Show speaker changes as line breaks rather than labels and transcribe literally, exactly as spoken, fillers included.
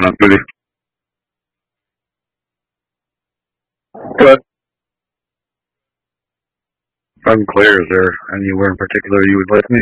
Unclear. Good. Unclear. Is there anywhere in particular you would like me?